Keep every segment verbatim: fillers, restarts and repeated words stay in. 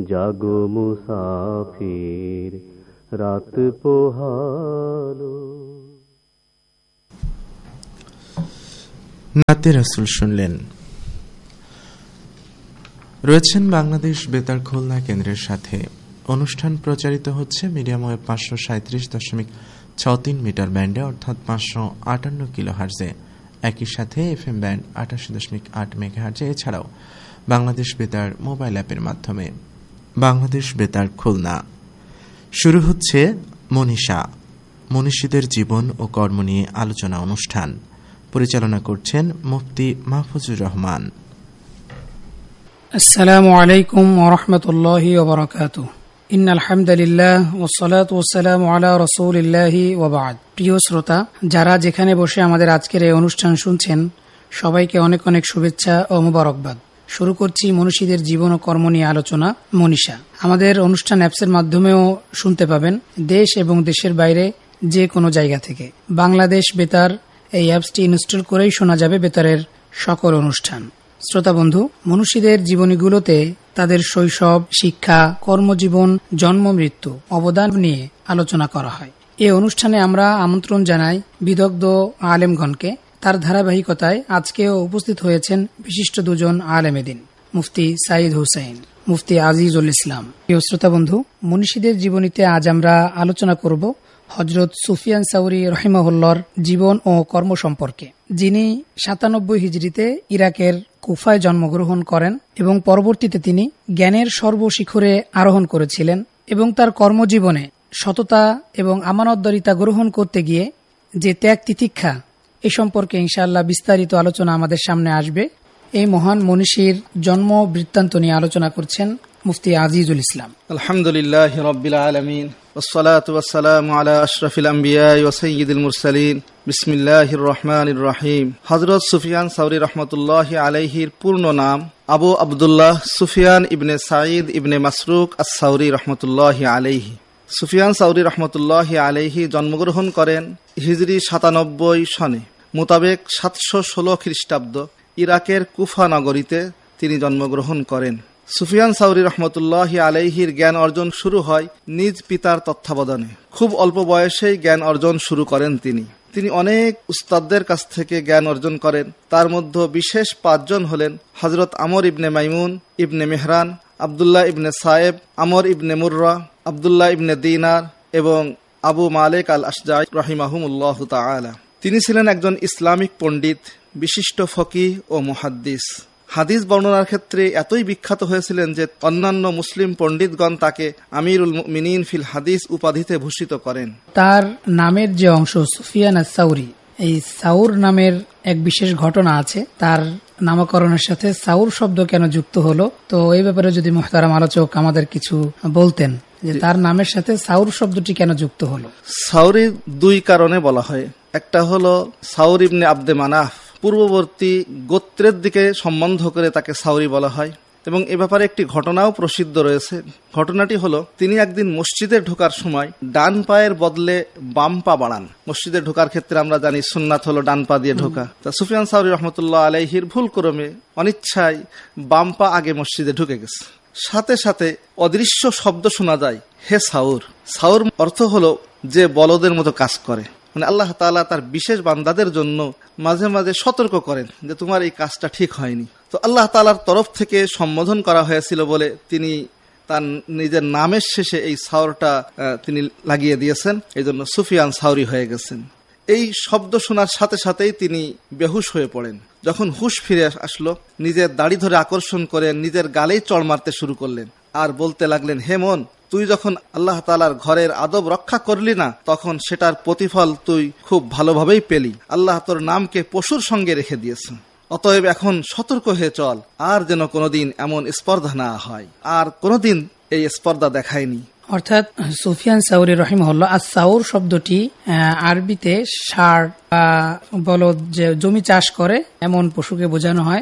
জাগো মুসাফির, রাত পোহালো। নাতে রাসূল শুনলেন। রয়েছেন বাংলাদেশ বেতার খুলনা কেন্দ্রের সাথে। অনুষ্ঠান প্রচারিত হচ্ছে মিডিয়াম ওয়েভ পাঁচশো সাঁত্রিশ দশমিক ছ তিন মিটার ব্যান্ডে, অর্থাৎ পাঁচশো আটান্ন কিলো হার্জে। একই সাথে এফ এম ব্যান্ড আটাশি দশমিক আট মেগা হার্জে, এছাড়াও বাংলাদেশ বেতার মোবাইল অ্যাপের মাধ্যমে। বাংলাদেশ বেতার খুলনা। শুরু হচ্ছে মনীষা, মনীষীদের জীবন ও কর্ম নিয়ে আলোচনা অনুষ্ঠান। পরিচালনা করছেন মুফতি মাহফুজুর রহমান। আসসালামু আলাইকুম ওয়া রাহমাতুল্লাহি ওয়া বারাকাতুহু। ইন্নাল হামদুলিল্লাহ ওয়াসসালাতু ওয়াসসালামু আলা রাসূলিল্লাহি ওয়া বা'দ। প্রিয় শ্রোতা, যারা যেখানে বসে আমাদের আজকের এই অনুষ্ঠান শুনছেন, সবাইকে অনেক অনেক শুভেচ্ছা ও মুবারকবাদ। শুরু করছি মনীষীদের জীবন ও কর্ম নিয়ে আলোচনা, মনীষা। আমাদের অনুষ্ঠান অ্যাপসের মাধ্যমেও শুনতে পাবেন, দেশ এবং দেশের বাইরে যে কোনো জায়গা থেকে। বাংলাদেশ বেতার এই অ্যাপসটি ইনস্টল করেই শোনা যাবে বেতারের সকল অনুষ্ঠান। শ্রোতা বন্ধু, মনীষীদের জীবনীগুলোতে তাদের শৈশব, শিক্ষা, কর্মজীবন, জন্ম মৃত্যু, অবদান নিয়ে আলোচনা করা হয়। এই অনুষ্ঠানে আমরা আমন্ত্রণ জানাই বিদগ্ধ আলেমগণকে। তার ধারাবাহিকতায় আজকেও উপস্থিত হয়েছেন বিশিষ্ট দুজন আলেমে দ্বীন, মুফতি সাইদ হুসাইন, মুফতি আজিজুল ইসলাম। প্রিয় শ্রোতা বন্ধু, মনীষীদের জীবনীতে আজ আমরা আলোচনা করব হযরত সুফিয়ান সাউরি রহিমাহুল্লাহর জীবন ও কর্ম সম্পর্কে, যিনি সাতানব্বই হিজরিতে ইরাকের কুফায় জন্মগ্রহণ করেন এবং পরবর্তীতে তিনি জ্ঞানের সর্বশিখরে আরোহণ করেছিলেন এবং তার কর্মজীবনে সততা এবং আমানতদারিতা গ্রহণ করতে গিয়ে যে ত্যাগ তিতিক্ষা, এ সম্পর্কে ইনশাআল্লাহ বিস্তারিত আলোচনা আমাদের সামনে আসবে। এই মহান মনীষীর জন্ম বৃত্তান্ত নিয়ে আলোচনা করছেন মুফতি আজিজুল ইসলাম। আলহামদুলিল্লাহি রাব্বিল আলামিন ওয়াসসালাতু ওয়াসসালামু আলা আশরাফিল আমবিয়া ওয়া সাইয়্যিদিল মুরসালিন। বিসমিল্লাহির রহমানির রহিম। হযরত সুফিয়ান সাউরি রাহমাতুল্লাহি আলাইহির পূর্ণ নাম আবু আব্দুল্লাহ সুফিয়ান ইবনে সাঈদ ইবনে মাসরুক আস-সাউরি রাহমাতুল্লাহি আলাইহি। সুফিয়ান সাউরি রাহমাতুল্লাহি আলাইহি জন্মগ্রহণ করেন হিজরি সাতানব্বই সনে, মোতাবেক সাতশো ষোলো খ্রিস্টাব্দ, ইরাকের কুফা নগরীতে তিনি জন্মগ্রহণ করেন। সুফিয়ান সাউরি রহমতুল্লাহি আলাইহির জ্ঞান অর্জন শুরু হয় নিজ পিতার তত্ত্বাবধানে। খুব অল্প বয়সেই জ্ঞান অর্জন শুরু করেন তিনি। তিনি অনেক উস্তাদদের কাছ থেকে জ্ঞান অর্জন করেন। তার মধ্যে বিশেষ পাঁচজন হলেন হযরত আমর ইবনে মাইমুন ইবনে মেহরান, আবদুল্লাহ ইবনে সায়েব, আমর ইবনে মুররা, আবদুল্লাহ ইবনে দিনার এবং আবু মালিক আল আশজাঈ রাহিমাহুমুল্লাহ তাআলা। তিনি ছিলেন একজন ইসলামিক পণ্ডিত, বিশিষ্ট ফকিহ ও মুহাদ্দিস। হাদিস বর্ণনার ক্ষেত্রে এতই বিখ্যাত হয়েছিলেন যে অন্যান্য মুসলিম পণ্ডিতগণ তাকে আমিরুল মুমিনিন ফিল হাদিস উপাধিতে ভূষিত করেন। তার নামের যে অংশ সুফিয়ান আস-সাউরি, এই সাউর নামের এক বিশেষ ঘটনা আছে। তার নামকরণের সাথে সাউর শব্দ কেন যুক্ত হলো, তো এই ব্যাপারে যদি মুহতারাম আলোচক আমাদের কিছু বলতেন যে তার নামের সাথে সাউর শব্দটি কেন যুক্ত হলো। সাউরি দুই কারণে বলা হয়। একটা হলো সাউর ইবনে আব্দে মানাফ, পূর্ববর্তী গোত্রের দিকে সম্বন্ধ করে তাকে সাউরি বলা হয়। এবং এ ব্যাপারে একটি ঘটনাও প্রসিদ্ধ রয়েছে। ঘটনাটি হলো, তিনি একদিন মসজিদে ঢোকার সময় ডান পায়ের বদলে বাম পা বাড়ান। মসজিদে ঢোকার ক্ষেত্রে আমরা জানি সুন্নাত হলো ডান পা দিয়ে ঢোকা। তা সুফিয়ান সাউরি রহমতুল্লাহ আলাইহির ভুল ক্রমে অনিচ্ছায় বাম পা আগে মসজিদে ঢুকে গেছে। সাথে সাথে অদৃশ্য শব্দ শোনা যায়, হে সাউর। সাউর অর্থ হলো যে বলদের মতো কাজ করে। মানে আল্লাহ তাআলা তার বিশেষ বান্দাদের জন্য মাঝে মাঝে সতর্ক করেন যে তোমার এই কাজটা ঠিক হয়নি। তো আল্লাহ তাআলার তরফ থেকে সম্বোধন করা হয়েছিল বলে তিনি তার নিজের নামের শেষে এই সাউরটা তিনি লাগিয়ে দিয়েছেন। এই জন্য সুফিয়ান সাউরি হয়ে গেছেন। এই শব্দ শোনার সাথে সাথেই তিনি বেহুশ হয়ে পড়েন। যখন হুশ ফিরে আসলো, নিজের দাড়ি ধরে আকর্ষণ করে নিজের গালেই চড় মারতে শুরু করলেন আর বলতে লাগলেন, হে মন, তুই যখন আল্লাহ তাআলার ঘরের আদব রক্ষা করলি না, তখন সেটার প্রতিফল তুই খুব ভালোভাবেই পেলি। আল্লাহ তোর নামকে পশুর সঙ্গে রেখে দিয়েছেন। অতএব এখন সতর্ক হয়ে চল, আর যেন কোনোদিন এমন স্পর্ধা না হয়। আর কোনোদিন এই স্পর্ধা দেখায়নি। অর্থাৎ সুফিয়ান সাউরি রহিমাহুল্লাহ, আর সাউর শব্দটি আরবিতে ষাঁড় বা বলদ যে জমি চাষ করে এমন পশুকে বোঝানো হয়।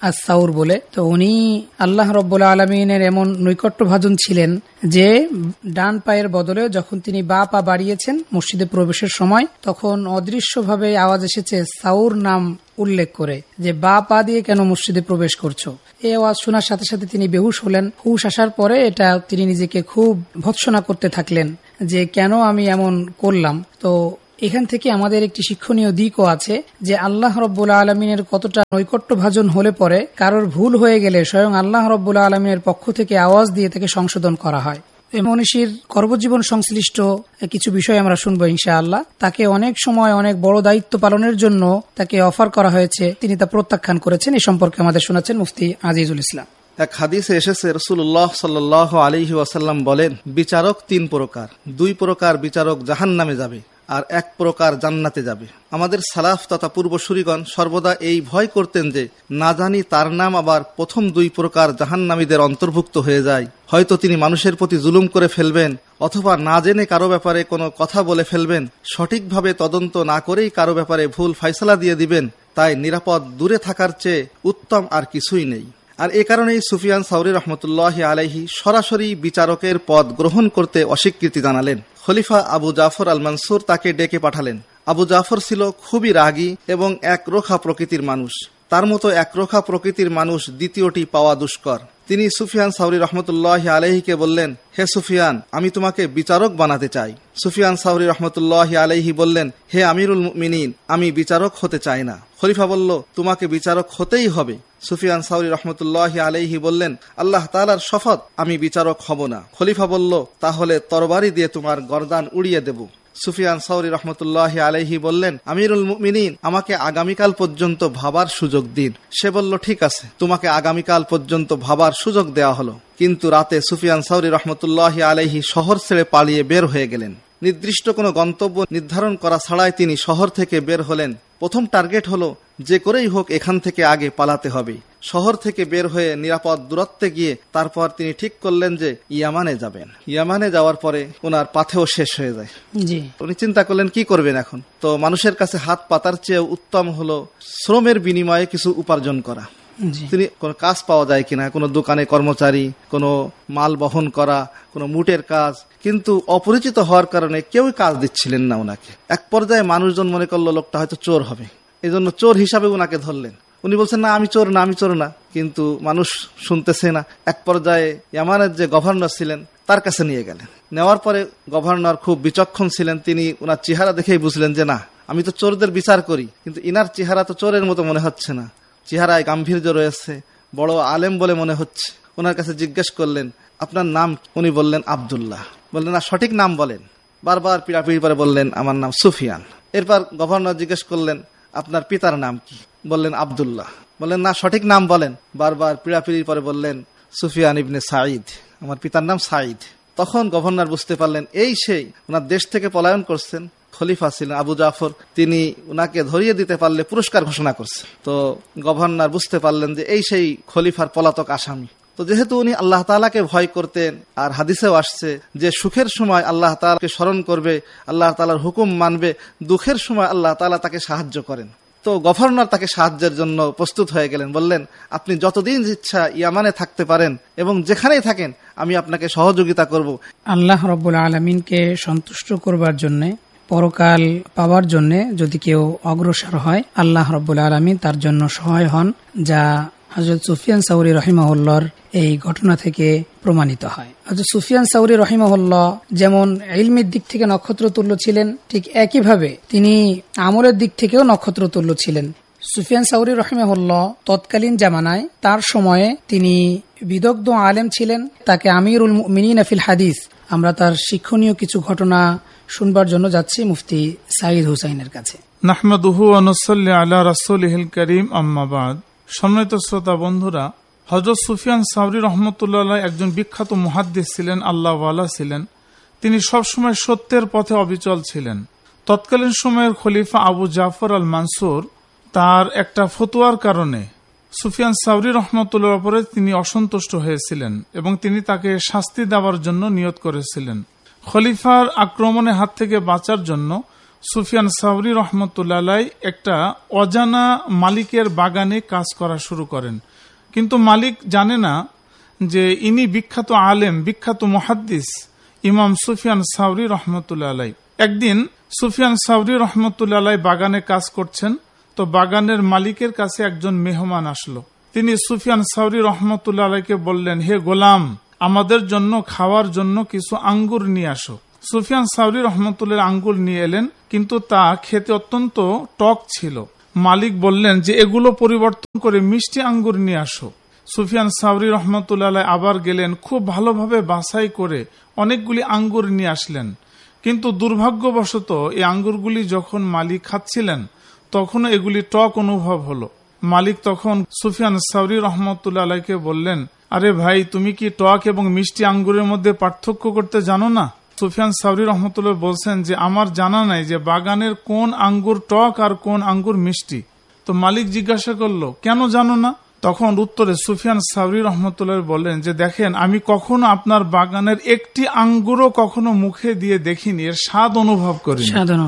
আস-সাউর বলে। তো উনি আল্লাহ রাব্বুল আলামিনের এমন নৈকট্যভাজন ছিলেন যে ডান পায়ের বদলে যখন তিনি বা পা বাড়িয়েছেন মসজিদে প্রবেশের সময়, তখন অদৃশ্যভাবে আওয়াজ এসেছে সাউর নাম উল্লেখ করে যে বা পা দিয়ে কেন মসজিদে প্রবেশ করছো। এই আওয়াজ শোনার সাথে সাথে তিনি বেহুশ হলেন। হুশ আসার পরে এটা তিনি নিজেকে খুব ভৎসনা করতে থাকলেন যে কেন আমি এমন করলাম। তো এখান থেকে আমাদের একটি শিক্ষণীয় দিকও আছে যে আল্লাহ রাব্বুল আলামিনের কতটা নৈকট্যভাজন হলে পরে কারোর ভুল হয়ে গেলে স্বয়ং আল্লাহ রাব্বুল আলামিনের পক্ষ থেকে আওয়াজ দিয়ে তাকে সংশোধন করা হয়। মনীষীর কর্মজীবন সংশ্লিষ্ট কিছু বিষয় আমরা শুনবো ইনশাআল্লাহ। তাকে অনেক সময় অনেক বড় দায়িত্ব পালনের জন্য তাকে অফার করা হয়েছে, তিনি তা প্রত্যাখ্যান করেছেন। এই সম্পর্কে আমাদের শোনাচ্ছেন মুফতি আজিজুল ইসলাম। এক হাদিসে এসেছে রাসূলুল্লাহ সাল্লাল্লাহু আলাইহি ওয়াসাল্লাম বলেন, বিচারক তিন প্রকার, দুই প্রকার বিচারক জাহান্নামে যাবে আর এক প্রকার জান্নাতে যাবে। আমাদের সালাফ তথা পূর্বসূরিগণ সর্বদা এই ভয় করতেন যে না জানি তার নাম আবার প্রথম দুই প্রকার জাহান্নামীদের অন্তর্ভুক্ত হয়ে যায়। হয়তো তিনি মানুষের প্রতি জুলুম করে ফেলবেন, অথবা না জেনে কারো ব্যাপারে কোনো কথা বলে ফেলবেন, সঠিকভাবে তদন্ত না করেই কারো ব্যাপারে ভুল ফয়সালা দিয়ে দিবেন। তাই নিরাপদ দূরে থাকার চেয়ে উত্তম আর কিছুই নেই। আর এ কারণেই সুফিয়ান সাউরি রহমতুল্লাহি আলাইহি সরাসরি বিচারকের পদ গ্রহণ করতে অস্বীকৃতি জানালেন। খলিফা আবু জাফর আল মানসুর তাকে ডেকে পাঠালেন। আবু জাফর ছিল খুবই রাগী এবং একরোখা প্রকৃতির মানুষ। তার মতো একরোখা প্রকৃতির মানুষ দ্বিতীয়টি পাওয়া দুষ্কর। তিনি সুফিয়ান সাউরি রহমতুল্লাহি আলাইহিকে বললেন, হে সুফিয়ান, আমি তোমাকে বিচারক বানাতে চাই। সুফিয়ান সাউরি রহমতুল্লাহি আলাইহি বললেন, হে আমিরুল মুমিনিন, আমি বিচারক হতে চাই না। খলিফা বলল, তোমাকে বিচারক হতেই হবে। সুফিয়ান সাউরি রহমতুল্লাহি আলাইহি বললেন, আল্লাহ তাআলার শপথ, আমি বিচারক হব না। খলিফা বলল, তাহলে তরবারি দিয়ে তোমার গর্দান উড়িয়ে দেব। সুফিয়ান সাউরি রহমতুল্লাহি আলাইহি বললেন, আমিরুল মুমিনিন, আমাকে আগামীকাল পর্যন্ত ভাবার সুযোগ দিন। সে বলল, ঠিক আছে, তোমাকে আগামীকাল পর্যন্ত ভাবার সুযোগ দেওয়া হলো। কিন্তু রাতে সুফিয়ান সাউরি রহমতুল্লাহি আলাইহি শহর ছেড়ে পালিয়ে বের হয়ে গেলেন। নির্দিষ্ট কোনো গন্তব্য নির্ধারণ করা ছাড়াই তিনি শহর থেকে বের হলেন। প্রথম টার্গেট হলো যে করেই হোক এখান থেকে আগে পালাতে হবে। শহর থেকে বের হয়ে নিরাপদ দূরত্বে গিয়ে তারপর তিনি ঠিক করলেন যে ইয়ামানে যাবেন। ইয়ামানে যাওয়ার পরে ওনার পাথেও শেষ হয়ে যায়। জি, উনি চিন্তা করলেন কি করবেন এখন। তো মানুষের কাছে হাত পাতার চেয়ে উত্তম হলো শ্রমের বিনিময়ে কিছু উপার্জন করা। তিনি কোন কাজ পাওয়া যায় কিনা, কোনো দোকানে কর্মচারী, কোনো মাল বহন করা, কোনো মুটের কাজ। কিন্তু অপরিচিত হওয়ার কারণে কেউই কাজ দিচ্ছিলেন না ওনাকে। এক পর্যায়ে মানুষজন মনে করলো লোকটা হয়তো চোর হবে, এই জন্য চোর হিসাবে ওনাকে ধরলেন। উনি বলছেন, না আমি চোর না, আমি চোর না। কিন্তু মানুষ শুনতেছে না। এক পর্যায়ে ইয়ামানের যে গভর্নর ছিলেন তার কাছে নিয়ে গেলেন। নেওয়ার পরে গভর্নর খুব বিচক্ষণ ছিলেন। তিনি ওনার চেহারা দেখেই বুঝলেন যে না, আমি তো চোরদের বিচার করি, কিন্তু ইনার চেহারা তো চোরের মতো মনে হচ্ছে না। চেহারায় গাম্ভীর্য রয়েছে, বড় আলেম বলে মনে হচ্ছে। ওনার কাছে জিজ্ঞেস করলেন, আপনার নাম? উনি বললেন আব্দুল্লাহ। বললেন, না সঠিক নাম বলেন। বারবার পিড়াপিড়ি পরে বললেন, আমার নাম সুফিয়ান। এরপর গভর্নর জিজ্ঞেস করলেন, আপনার পিতার নাম কি? বললেন, আব্দুল্লাহ। বললেন, না সঠিক নাম বলেন। বারবার পিড়াপিড়ির পরে বললেন, সুফিয়ান ইবনে সাঈদ, আমার পিতার নাম সাঈদ। তখন গভর্নর বুঝতে পারলেন এই সেই ওনার দেশ থেকে পলায়ন করছেন। খলিফা ছিলেন আবু জাফর, তিনি উনাকে ধরিয়ে দিতে পারলে পুরস্কার ঘোষণা করছেন। তো গভর্নর বুঝতে পারলেন যে এই সেই খলিফার পলাতক আসামি। তো যেহেতু উনি আল্লাহ তাআলাকে ভয় করতেন, আর হাদিসেও আসছে যে সুখের সময় আল্লাহ তাআলাকে স্মরণ করবে, আল্লাহ তাআলার হুকুম মানবে, দুঃখের সময় আল্লাহ তাআলা তাকে সাহায্য করেন। তো গভর্নর তাকে সাহায্যের জন্য প্রস্তুত হয়ে গেলেন। বললেন, আপনি যতদিন ইচ্ছা ইয়ামানে থাকতে পারেন এবং যেখানেই থাকেন আমি আপনাকে সহযোগিতা করব। আল্লাহ রাব্বুল আলামিনকে সন্তুষ্ট করবার জন্য, পরকাল পাওয়ার জন্য যদি কেউ অগ্রসর হয়, আল্লাহ রাব্বুল আলামিন তার জন্য সহায় হন, যা হযরত সুফিয়ান সাউরি রাহিমাহুল্লাহর এই ঘটনা থেকে প্রমাণিত হয়। হযরত সুফিয়ান সাউরি রাহিমাহুল্লাহ যেমন ইলমের দিক থেকে নক্ষত্র তুল্য ছিলেন, ঠিক একইভাবে তিনি আমলের দিক থেকেও নক্ষত্র তুল্য ছিলেন। সুফিয়ান সাউরি রাহিমাহুল্লাহ তৎকালীন জামানায় তার সময়ে তিনি বিদগ্ধ আলেম ছিলেন। তাকে আমিরুল মুমিনিন ফিল হাদিস, আমরা তার শিক্ষণীয় কিছু ঘটনা শুনবার জন্য যাচ্ছি মুফতি সাঈদ হুসাইনের কাছে। নাহমাদুহু ওয়া নুসাল্লি আলা রাসূলিহিল কারীম, আম্মা বাদ। সম্মানিত শ্রোতা বন্ধুরা, হযরত সুফিয়ান সাউরি রহমতুল্লাহ আলাইহি একজন বিখ্যাত মুহাদ্দিস ছিলেন, আল্লাহওয়ালা ছিলেন। তিনি সবসময় সত্যের পথে অবিচল ছিলেন। তৎকালীন সময়ের খলিফা আবু জাফর আল মানসুর তার একটা ফতোয়ার কারণে সুফিয়ান সাউরি রহমতুল্লাহর উপরে তিনি অসন্তুষ্ট হয়েছিলেন এবং তিনি তাকে শাস্তি দেওয়ার জন্য নিয়ত করেছিলেন। খলিফার আক্রমণের হাত থেকে বাঁচার জন্য সুফিয়ান সাউরি রহমতুল্লাহ আলাইহি একটা অজানা মালিকের বাগানে কাজ করা শুরু করেন। কিন্তু মালিক জানে না যে ইনি বিখ্যাত আলেম, বিখ্যাত মুহাদ্দিস ইমাম সুফিয়ান সাওরি রহমতুল্লাহ আলাই। একদিন সুফিয়ান সাওরি রহমতুল্লাহ আলাই বাগানে কাজ করছেন, তো বাগানের মালিকের কাছে একজন মেহমান আসলো। তিনি সুফিয়ান সাওরি রহমতুল্লাহ আলাইকে বললেন, হে গোলাম, আমাদের জন্য খাওয়ার জন্য কিছু আঙ্গুর নিয়ে আসো। সুফিয়ান সাওরি রহমতুল্লাহ আঙ্গুর নিয়ে এলেন, কিন্তু তা খেতে অত্যন্ত টক ছিল। মালিক বললেন যে এগুলো পরিবর্তন করে মিষ্টি আঙ্গুর নিয়ে আসো। সুফিয়ান সাওরি রহমতুল্লাহ আলাই আবার গেলেন, খুব ভালোভাবে বাছাই করে অনেকগুলি আঙ্গুর নিয়ে আসলেন। কিন্তু দুর্ভাগ্যবশত এই আঙ্গুরগুলি যখন মালিক খাচ্ছিলেন তখনও এগুলি টক অনুভব হলো। মালিক তখন সুফিয়ান সাওরি রহমতুল্লাহ আলাইকে বললেন, আরে ভাই, তুমি কি টক এবং মিষ্টি আঙ্গুরের মধ্যে পার্থক্য করতে জানো না? সুফিয়ান সাওরি রহমতুল্লাহ বলছেন যে আমার জানা নাই যে বাগানের কোন আঙ্গুর টক আর কোন আঙ্গুর মিষ্টি। তো মালিক জিজ্ঞাসা করলো, কেন জানো না? তখন উত্তরে সুফিয়ান সাওরি রহমতুল্লাহ বললেন যে দেখেন, আমি কখনো আপনার বাগানের একটি আঙ্গুরও কখনো মুখে দিয়ে দেখিনি, এর স্বাদ অনুভব করি।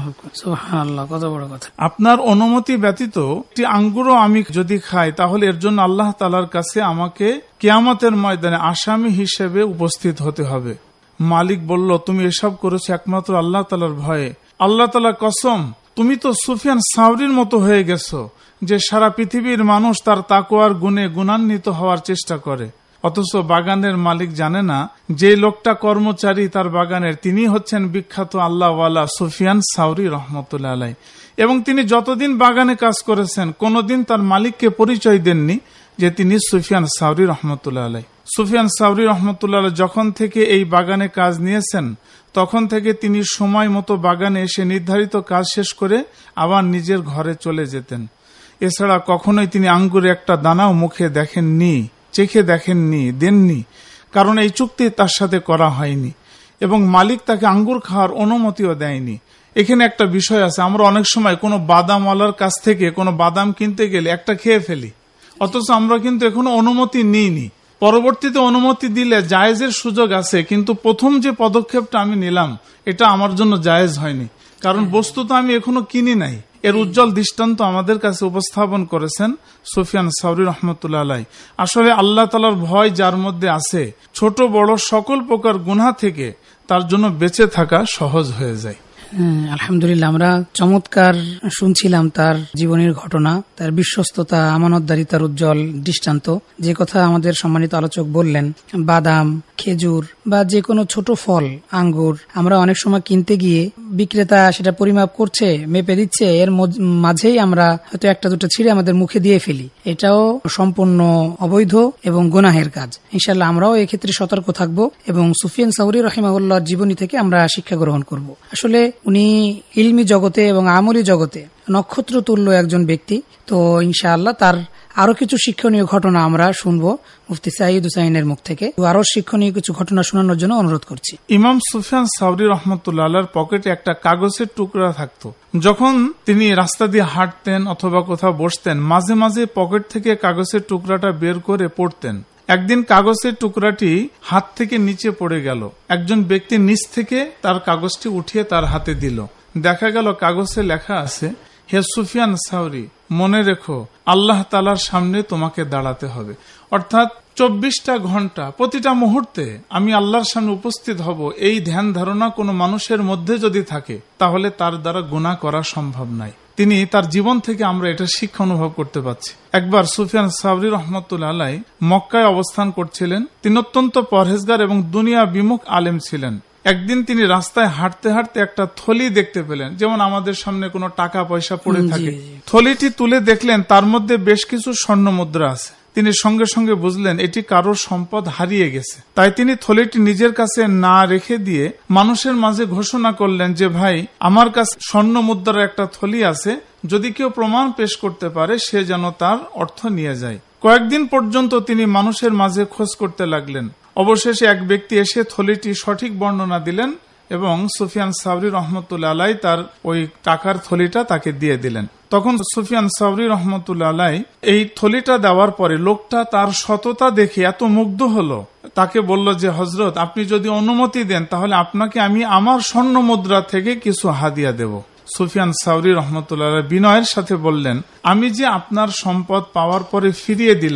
কত বড় কথা! আপনার অনুমতি ব্যতীত একটি আঙ্গুরও আমি যদি খাই তাহলে এর জন্য আল্লাহ তাআলার কাছে আমাকে কিয়ামতের ময়দানে আসামি হিসেবে উপস্থিত হতে হবে। মালিক বলল, তুমি এসব করেছো একমাত্র আল্লাহ তাআলার ভয়ে। আল্লাহ তাআলার কসম, তুমি তো সুফিয়ান সাওরির মতো হয়ে গেছো যে সারা পৃথিবীর মানুষ তার তাকওয়ার গুণে গুণান্বিত হওয়ার চেষ্টা করে, অথচ বাগানের মালিক জানে না যে লোকটা কর্মচারী তার বাগানের, তিনি হচ্ছেন বিখ্যাত আল্লাহওয়ালা সুফিয়ান সাওরি রহমতুল্লাহ আলাই। এবং তিনি যতদিন বাগানে কাজ করেছেন কোনোদিন তার মালিককে পরিচয় দেননি যে তিনি সুফিয়ান সাওরি রহমতুল্লাহ আলাই। সুফিয়ান সাওরি রহমতুল্লাহ আলাই যখন থেকে এই বাগানে কাজ নিয়েছেন তখন থেকে তিনি সময় মতো বাগানে এসে নির্ধারিত কাজ শেষ করে আবার নিজের ঘরে চলে যেতেন। এছাড়া কখনোই তিনি আঙ্গুরে একটা দানাও মুখে দেখেননি, চেখে দেখেননি, দেননি, কারণ এই চুক্তি তার সাথে করা হয়নি এবং মালিক তাকে আঙ্গুর খাওয়ার অনুমতিও দেয়নি। এখানে একটা বিষয় আছে, আমরা অনেক সময় কোনো বাদামওয়ালার কাছ থেকে কোনো বাদাম কিনতে গেলে একটা খেয়ে ফেলি, অথচ আমরা কিন্তু এখনো অনুমতি নিইনি। পরবর্তীতে অনুমতি দিলে জায়েজের সুযোগ আছে, কিন্তু প্রথম যে পদক্ষেপটা আমি নিলাম এটা আমার জন্য জায়েজ হয়নি, কারণ বস্তু তো আমি এখনো কিনি নাই। এর উজ্জ্বল দৃষ্টান্ত আমাদের কাছে উপস্থাপন করেছেন সুফিয়ান সাওরি রহমতুল্লাহ আলাই। আসলে আল্লাহ তাআলার ভয় যার মধ্যে আছে, ছোট বড় সকল প্রকার গুনাহ থেকে তার জন্য বেঁচে থাকা সহজ হয়ে যায়। আলহামদুলিল্লাহ, আমরা চমৎকার শুনছিলাম তার জীবনের ঘটনা, তার বিশ্বস্ততা, আমানতদারিতার উজ্জ্বল দৃষ্টান্ত। যে কথা আমাদের সম্মানিত আলোচক বললেন, বাদাম, খেজুর বা যে কোনো ছোট ফল, আঙ্গুর, আমরা অনেক সময় কিনতে গিয়ে বিক্রেতা সেটা পরিমাপ করছে, মেপে দিচ্ছে, এর মাঝেই আমরা হয়তো একটা দুটো ছিঁড়ে আমাদের মুখে দিয়ে ফেলি। এটাও সম্পূর্ণ অবৈধ এবং গুনাহের কাজ। ইনশাআল্লাহ আমরাও এক্ষেত্রে সতর্ক থাকব এবং সুফিয়ান সাওরি রাহিমাহুল্লাহর জীবনী থেকে আমরা শিক্ষা গ্রহণ করব। আসলে উনি ইলমি জগতে এবং আমলি জগতে নক্ষত্র তুল্য একজন ব্যক্তি। তো ইনশাআল্লাহ তার আরো কিছু শিক্ষণীয় ঘটনা আমরা শুনবো মুফতি সাঈদ হুসাইনের মুখ থেকে। আরো শিক্ষণীয় কিছু ঘটনা শোনানোর জন্য অনুরোধ করছি। ইমাম সুফিয়ান সাওরি রহমতুল্লাহ আলাইহির পকেটে একটা কাগজের টুকরা থাকতো। যখন তিনি রাস্তা দিয়ে হাঁটতেন অথবা কোথাও বসতেন, মাঝে মাঝে পকেট থেকে কাগজের টুকরাটা বের করে পড়তেন। একদিন কাগজের টুকরাটি হাত থেকে নিচে পড়ে গেল। একজন ব্যক্তি নিচ থেকে তার কাগজটি উঠিয়ে তার হাতে দিল। দেখা গেল কাগজে লেখা আছে, হে সুফিয়ান সাওরি, মনে রেখো আল্লাহ তাআলার সামনে তোমাকে দাঁড়াতে হবে। অর্থাৎ চব্বিশটা ঘন্টা প্রতিটা মুহূর্তে আমি আল্লাহর সামনে উপস্থিত হব, এই ধ্যান ধারণা কোনো মানুষের মধ্যে যদি থাকে তাহলে তার দ্বারা গুনাহ করা সম্ভব নয়। তিনি তার জীবন থেকে আমরা এটা শিক্ষা অনুভব করতে পারছি। একবার সুফিয়ান সাওরি রহমতুল্লাহ আলাই মক্কায় অবস্থান করছিলেন। তিনি অত্যন্ত পরহেজগার এবং দুনিয়া বিমুখ আলেম ছিলেন। একদিন তিনি রাস্তায় হাঁটতে হাঁটতে একটা থলি দেখতে পেলেন, যেমন আমাদের সামনে কোনো টাকা পয়সা পড়ে থাকে। থলিটি তুলে দেখলেন তার মধ্যে বেশ কিছু স্বর্ণ মুদ্রা আছে। তিনি সঙ্গে সঙ্গে বুঝলেন এটি কারোর সম্পদ হারিয়ে গেছে। তাই তিনি থলিটি নিজের কাছে না রেখে দিয়ে মানুষের মাঝে ঘোষণা করলেন যে, ভাই, আমার কাছে স্বর্ণ মুদ্রার একটা থলি আছে, যদি কেউ প্রমাণ পেশ করতে পারে সে যেন তার অর্থ নিয়ে যায়। কয়েকদিন পর্যন্ত তিনি মানুষের মাঝে খোঁজ করতে লাগলেন। অবশেষে এক ব্যক্তি এসে থলিটি সঠিক বর্ণনা দিলেন এবং সুফিয়ান সাওরি রহমতুল্লাহ আলাই তার ওই টাকার থলিটা তাকে দিয়ে দিলেন। তখন সুফিয়ান সাওরি রহমতুল্লাহ আলাই এই থলিটা দেওয়ার পরে লোকটা তার সততা দেখে এত মুগ্ধ হলো, তাকে বলল যে, হযরত, আপনি যদি অনুমতি দেন তাহলে আপনাকে আমি আমার স্বর্ণ মুদ্রা থেকে কিছু হাদিয়া দেব। সুফিয়ান সাওরি রহমতুল্লাহ আলাই বিনয়ের সাথে বললেন, আমি যে আপনার সম্পদ পাওয়ার পরে ফিরিয়ে দিলাম,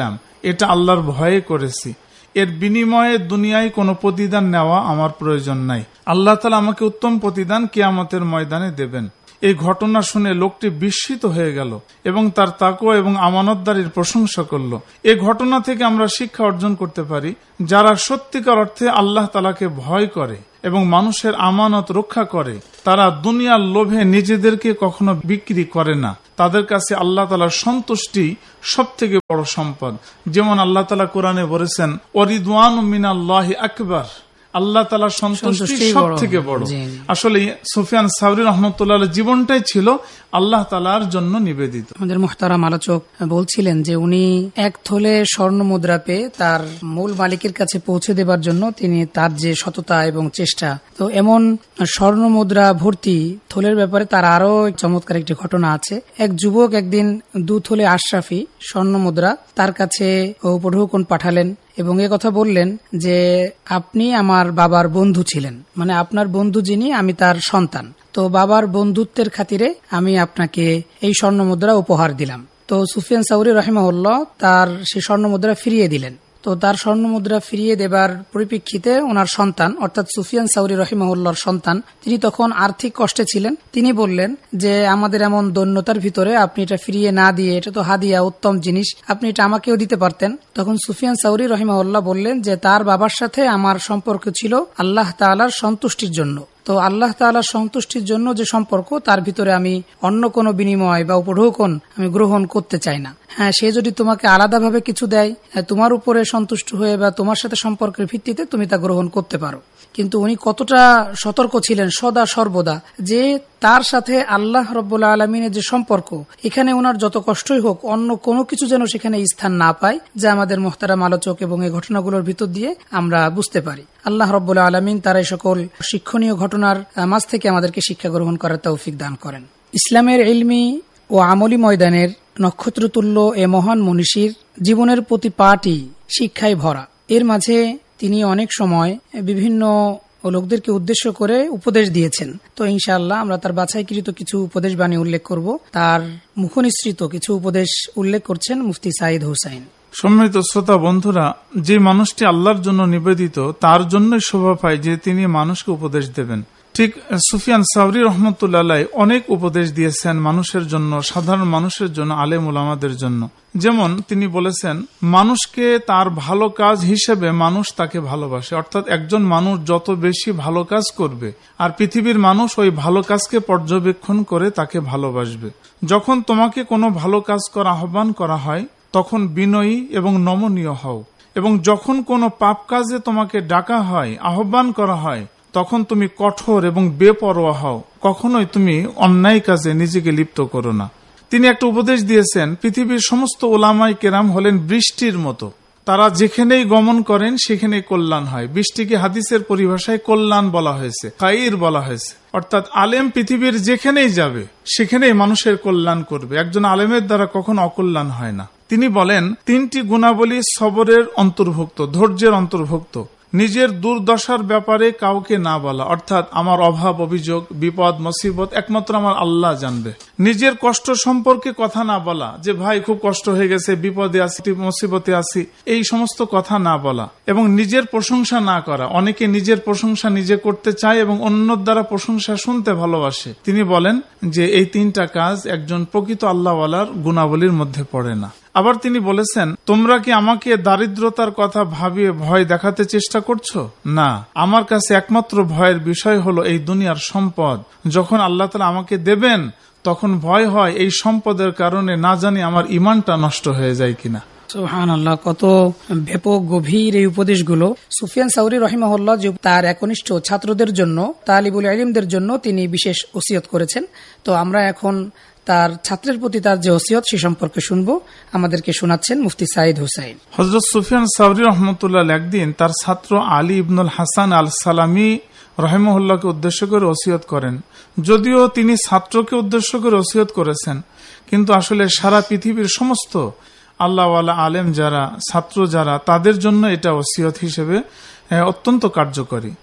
এটা আল্লাহর ভয়ে করেছি, এর বিনিময়ে দুনিয়ায় কোনো প্রতিদান নেওয়া আমার প্রয়োজন নাই। আল্লাহ তাআলা আমাকে উত্তম প্রতিদান কিয়ামতের ময়দানে দেবেন। এই ঘটনা শুনে লোকটি বিস্মিত হয়ে গেল এবং তার তাকওয়া এবং আমানতদারির প্রশংসা করল। এই ঘটনা থেকে আমরা শিক্ষা অর্জন করতে পারি, যারা সত্যিকার অর্থে আল্লাহ তাআলাকে ভয় করে এবং মানুষের আমানত রক্ষা করে, তারা দুনিয়ার লোভে নিজেদেরকে কখনো বিক্রি করে না। তাদের কাছে আল্লাহ তাআলার সন্তুষ্টি সব থেকে বড় সম্পদ। যেমন আল্লাহ তাআলা কোরআনে বলেছেন, ওয়ারিদওয়ানু মিনাল্লাহি আকবার, আল্লাহ তাআলার সন্তুষ্টি সব থেকে বড়। আসলে সুফিয়ান সাওরী রাহমাতুল্লাহ আলাইহির জীবনটাই ছিল আল্লাহ তাআলার জন্য নিবেদিত। আমাদের মুহতারাম আলোচক বলছিলেন যে উনি এক থলে স্বর্ণ মুদ্রা পেয়ে তার মূল মালিকের কাছে পৌঁছে দেবার জন্য তিনি তার যে সততা এবং চেষ্টা, তো এমন স্বর্ণ মুদ্রা ভর্তি থলের ব্যাপারে তার আরো চমৎকার একটি ঘটনা আছে। এক যুবক একদিন দু থলে আশরাফি স্বর্ণ মুদ্রা তার কাছে উপঢৌকন পাঠালেন এবং এ কথা বললেন যে আপনি আমার বাবার বন্ধু ছিলেন, মানে আপনার বন্ধু যিনি আমি তার সন্তান, তো বাবার বন্ধুত্বের খাতিরে আমি আপনাকে এই স্বর্ণ মুদ্রা উপহার দিলাম। তো সুফিয়ান সাওরী রাহিমাহুল্লাহ তার সেই স্বর্ণ মুদ্রা ফিরিয়ে দিলেন। তো তার স্বর্ণ মুদ্রা ফিরিয়ে দেবার পরিপ্রেক্ষিতে ওনার সন্তান অর্থাৎ সুফিয়ান সাওরী রাহিমাহুল্লাহর সন্তান, তিনি তখন আর্থিক কষ্টে ছিলেন। তিনি বললেন যে আমাদের এমন দৈন্যতার ভিতরে আপনি এটা ফিরিয়ে না দিয়ে, এটা তো হাদিয়া, উত্তম জিনিস, আপনি এটা আমাকেও দিতে পারতেন। তখন সুফিয়ান সাওরী রাহিমাহুল্লাহ বললেন যে তার বাবার সাথে আমার সম্পর্ক ছিল আল্লাহ তাআলার সন্তুষ্টির জন্য, তো আল্লাহ তাআলার সন্তুষ্টির জন্য যে সম্পর্ক, তার ভিতরে আমি অন্য কোনো বিনিময় বা উপঢৌকন আমি গ্রহণ করতে চাই না। হ্যাঁ, সে যদি তোমাকে আলাদাভাবে কিছু দেয়, তোমার উপরে সন্তুষ্ট হয়ে বা তোমার সাথে সম্পর্কের ভিত্তিতে তুমি তা গ্রহণ করতে পারো। কিন্তু উনি কতটা সতর্ক ছিলেন সদা সর্বদা যে তার সাথে আল্লাহ রাব্বুল আলামিনের যে সম্পর্ক, এখানে ওনার যত কষ্টই হোক অন্য কোনো কিছু যেন সেখানে স্থান না পায়, যা আমাদের মুহতারাম আলোচক এবং এই ঘটনাগুলোর ভিতর দিয়ে আমরা বুঝতে পারি। আল্লাহ রাব্বুল আলামিন তার এই সকল শিক্ষণীয় ঘটনার মাঝ থেকে আমাদেরকে শিক্ষা গ্রহণ করার তৌফিক দান করেন। ইসলামের ইলমি ও আমলি ময়দানের নক্ষত্রতুল্য এ মহান মনীষীর জীবনের প্রতি পাঠই শিক্ষায় ভরা। এর মাঝে তিনি অনেক সময় বিভিন্ন লোকদেরকে উদ্দেশ্য করে উপদেশ দিয়েছেন। তো ইনশাআল্লাহ আমরা তার বাছাইকৃত কিছু উপদেশ বাণী উল্লেখ করব। তার মুখনিসৃত কিছু উপদেশ উল্লেখ করছেন মুফতি সাইদ হোসাইন। সম্মানিত শ্রোতা বন্ধুরা, যে মানুষটি আল্লাহর জন্য নিবেদিত, তার জন্যই শোভা পায় যে তিনি মানুষকে উপদেশ দেবেন। ঠিক সুফিয়ান সাওরী রাহমাতুল্লাহ আলাইহি অনেক উপদেশ দিয়েছেন মানুষের জন্য, সাধারণ মানুষের জন্য, আলেম উলামাদের জন্য। যেমন তিনি বলেছেন, মানুষকে তার ভালো কাজ হিসেবে মানুষ তাকে ভালোবাসে, অর্থাৎ একজন মানুষ যত বেশি ভালো কাজ করবে আর পৃথিবীর মানুষ ওই ভালো কাজকে পর্যবেক্ষণ করে তাকে ভালোবাসবে। যখন তোমাকে কোনো ভালো কাজ করা আহ্বান করা হয় তখন বিনয়ী এবং নমনীয় হও, এবং যখন কোনো পাপ কাজে তোমাকে ডাকা হয়, আহ্বান করা হয়, তখন তুমি কঠোর এবং বেপরোয়া হও, কখনোই তুমি অন্যায় কাজে নিজেকে লিপ্ত করো না। তিনি একটা উপদেশ দিয়েছেন, পৃথিবীর সমস্ত ওলামায়ে কেরাম হলেন বৃষ্টির মতো, তারা যেখানেই গমন করেন সেখানেই কল্যাণ হয়। বৃষ্টিকে হাদিসের পরিভাষায় কল্যাণ বলা হয়েছে, খাইর বলা হয়েছে, অর্থাৎ আলেম পৃথিবীর যেখানেই যাবে সেখানেই মানুষের কল্যাণ করবে, একজন আলেমের দ্বারা কখনো অকল্যাণ হয় না। তিনি বলেন, তিনটি গুণাবলী সবরের অন্তর্ভুক্ত, ধৈর্যের অন্তর্ভুক্ত। নিজের দুর্দশার ব্যাপারে কাউকে না বলা, অর্থাৎ আমার অভাব, অভিযোগ, বিপদ, মুসিবত একমাত্র আমার আল্লাহ জানবে। নিজের কষ্ট সম্পর্কে কথা না বলা, যে ভাই খুব কষ্ট হয়ে গেছে, বিপদে আছি, মুসিবতে আছি, এই সমস্ত কথা না বলা। এবং নিজের প্রশংসা না করা, অনেকে নিজের প্রশংসা নিজে করতে চায় এবং অন্যর দ্বারা প্রশংসা শুনতে ভালোবাসে। তিনি বলেন যে এই তিনটা কাজ একজন প্রকৃত আল্লাহওয়ালার গুণাবলীর মধ্যে পড়ে না। আবার তিনি বলেছেন, তোমরা কি আমাকে দারিদ্রতার কথা ভাবিয়ে ভয় দেখাতে চেষ্টা করছো? না, আমার কাছে একমাত্র ভয়ের বিষয় হলো এই দুনিয়ার সম্পদ। যখন আল্লাহ তাআলা আমাকে দেবেন তখন ভয় হয় এই সম্পদের কারণে না জানি আমার ঈমানটা নষ্ট হয়ে যায় কিনা। সুবহানাল্লাহ, কত ব্যাপক গভীর এই উপদেশগুলো। সুফিয়ান সাওরী রাহিমাহুল্লাহ যে তার একনিষ্ঠ ছাত্রদের জন্য, তালিবুল ইলমদের জন্য তিনি বিশেষ ওসিয়ত করেছেন। তো আমরা এখন তার ছাত্রের প্রতি তার যে ওসিয়ত সে সম্পর্কে শুনবো। আমাদেরকে শোনাচ্ছেন মুফতি সাইদ হোসাইন। হযরত সুফিয়ান সাওরী রাহমাতুল্লাহ একদিন তার ছাত্র আলী ইবনুল হাসান আল সালামি রাহিমাহুল্লাহকে উদ্দেশ্য করে ওসিয়ত করেন। যদিও তিনি ছাত্রকে উদ্দেশ্য করে ওসিয়ত করেছেন, কিন্তু আসলে সারা পৃথিবীর সমস্ত আল্লাহওয়ালা আলেম যারা, ছাত্র যারা, তাদের জন্য এটা ওসিয়ত হিসেবে অত্যন্ত কার্যকরী।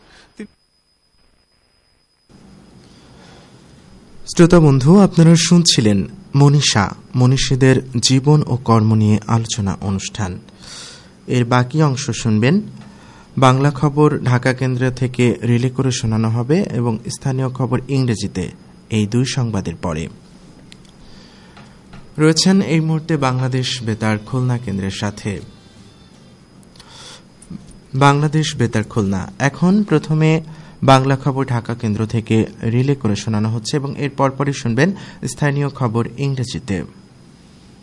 শ্রোতা বন্ধু, আপনারা শুনছিলেন মনীষা, মনীষীদের জীবন ও কর্ম নিয়ে আলোচনা অনুষ্ঠান। এর বাকি অংশ শুনবেন। বাংলা খবর ঢাকা কেন্দ্র থেকে রিলে করে শোনানো হবে এবং স্থানীয় খবর ইংরেজিতে এই দুই সংবাদের পরে। রয়েছেন এই মুহূর্তে বাংলাদেশ বেতার খুলনা কেন্দ্রের সাথে। বাংলাদেশ বেতার খুলনা। এখন প্রথমে বাংলা খবর ঢাকা কেন্দ্র থেকে রিলে করে শোনানো হচ্ছে এবং এর পরপরই শুনবেন স্থানীয় খবর ইংরেজিতে।